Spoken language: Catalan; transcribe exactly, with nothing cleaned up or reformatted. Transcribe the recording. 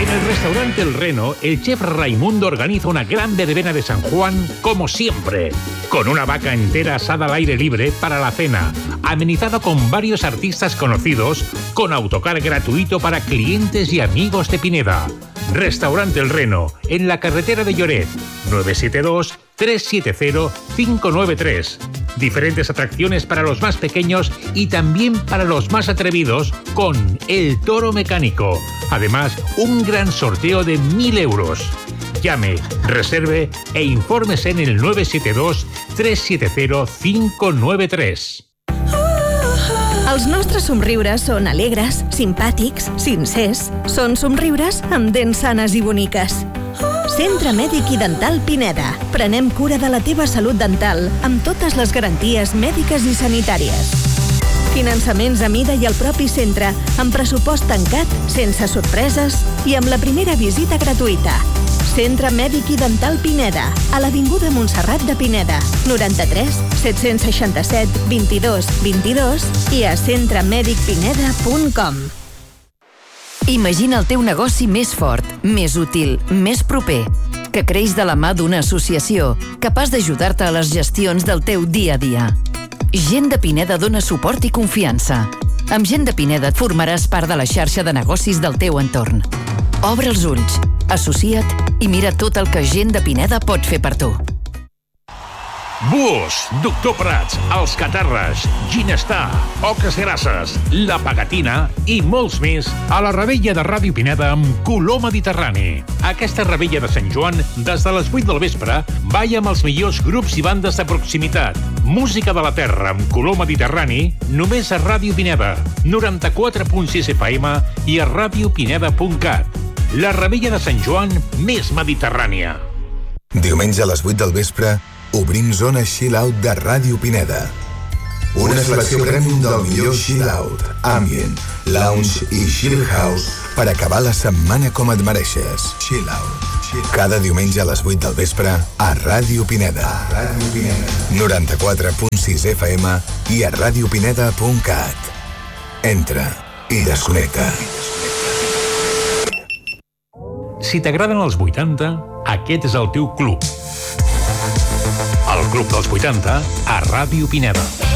En el restaurante El Reno, el chef Raimundo organiza una gran verbena de San Juan, como siempre, con una vaca entera asada al aire libre para la cena, amenizada con varios artistas conocidos, con autocar gratuito para clientes y amigos de Pineda. Restaurante El Reno, en la carretera de Lloret, nueve siete dos, tres siete cero, cinco nueve tres. Diferentes atracciones para los más pequeños y también para los más atrevidos con El Toro Mecánico. Además, un gran sorteo de mil euros. Llame, reserve e infórmese en el nueve siete dos, tres siete cero, cinco nueve tres. Els nostres somriures són alegres, simpàtics, sincers. Són somriures amb dents sanes i boniques. Centre Mèdic i Dental Pineda. Prenem cura de la teva salut dental amb totes les garanties mèdiques i sanitàries. Finançaments a mida i al propi centre, amb pressupost tancat, sense sorpreses i amb la primera visita gratuïta. Centre Mèdic i Dental Pineda, a l'Avinguda Montserrat de Pineda, noranta-tres, set-cents seixanta-set, vint-i-dos, vint-i-dos i a centre mèdic pineda punt com. Imagina el teu negoci més fort, més útil, més proper, que creix de la mà d'una associació capaç d'ajudar-te a les gestions del teu dia a dia. Gent de Pineda dona suport i confiança. Amb Gent de Pineda et formaràs part de la xarxa de negocis del teu entorn. Obre els ulls, associa't i mira tot el que Gent de Pineda pot fer per tu. Búhos, Doctor Prats, Els Catarres, Ginestar, Oques Grasses, La Pagatina i molts més a la revetlla de Ràdio Pineda amb color mediterrani. Aquesta revetlla de Sant Joan, des de les vuit del vespre, balla amb els millors grups i bandes de proximitat. Música de la terra amb color mediterrani, només a Ràdio Pineda, noranta-quatre punt sis F M i a radiopineda punt cat. La revetlla de Sant Joan més mediterrània. Diumenge a les vuit del vespre, obrim zona Chill Out de Ràdio Pineda. Una selecció premium del millor Chill Out, Ambient, Lounge i Chill House per acabar la setmana com et mereixes. Chill Out. Cada diumenge a les vuit del vespre a Ràdio Pineda. Ràdio Pineda. noranta-quatre punt sis F M i a radiopineda punt cat. Entra i desconnecta. Si t'agraden els vuitanta, aquest és el teu club. El Club dels vuitanta a Ràdio Pineda.